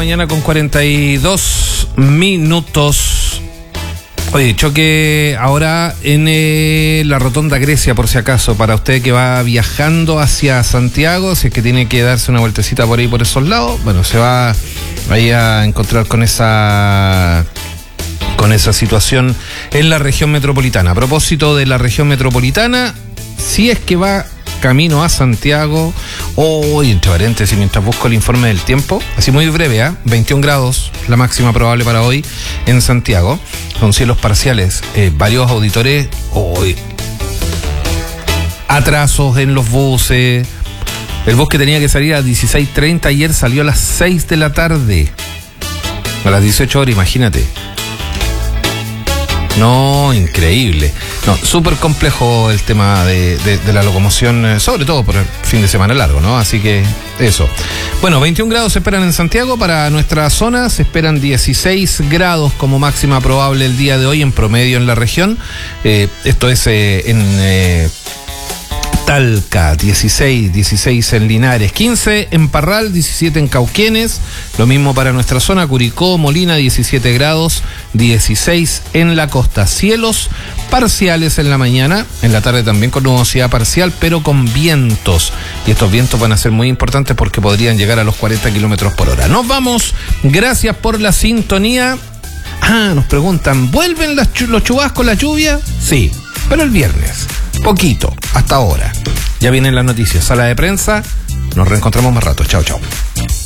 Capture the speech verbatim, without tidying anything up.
Mañana con cuarenta y dos minutos. Oye, choque ahora en eh, la Rotonda Grecia, por si acaso, para usted que va viajando hacia Santiago, si es que tiene que darse una vueltecita por ahí, por esos lados, bueno, se va ahí a encontrar con esa... con esa situación en la región metropolitana. A propósito de la región metropolitana, si es que va camino a Santiago, hoy, oh, entre paréntesis, mientras busco el informe del tiempo, así muy breve, ¿eh? veintiún grados, la máxima probable para hoy en Santiago, con cielos parciales, eh, varios auditores, hoy, oh, atrasos en los buses, el bus que tenía que salir a dieciséis treinta ayer salió a las seis de la tarde, a las dieciocho horas, imagínate. No, increíble. No, súper complejo el tema de, de, de la locomoción, sobre todo por el fin de semana largo, ¿no? Así que eso. Bueno, veintiún grados se esperan en Santiago. Para nuestra zona se esperan dieciséis grados como máxima probable el día de hoy en promedio en la región. Eh, esto es eh, en... Eh, Talca, dieciséis, dieciséis en Linares, quince en Parral, diecisiete en Cauquenes, lo mismo para nuestra zona, Curicó, Molina, diecisiete grados, dieciséis en la costa, cielos parciales en la mañana, en la tarde también con nubosidad parcial, pero con vientos, y estos vientos van a ser muy importantes porque podrían llegar a los cuarenta kilómetros por hora. Nos vamos, gracias por la sintonía. Ah, nos preguntan, ¿vuelven las, los chubascos, la lluvia? Sí, pero el viernes. Poquito, hasta ahora. Ya vienen las noticias. Sala de prensa. Nos reencontramos más rato. Chao, chao.